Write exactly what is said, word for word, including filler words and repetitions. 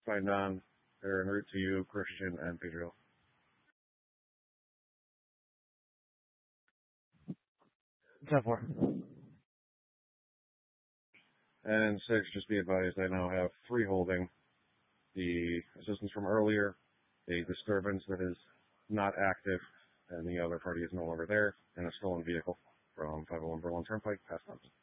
Find on. They're en route to you, Christian and Pedro. ten four. And six, just be advised, I now have three holding. The assistance from earlier, a disturbance that is not active, and the other party is no longer there, and a stolen vehicle from five oh one Berlin Turnpike, past Thompson.